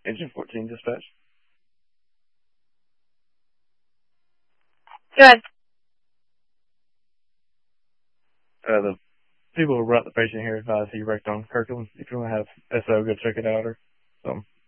Engine 14 dispatch. Good. The people who brought the patient here advised he wrecked on Kirkland. If you want to have SO, go check it out or something.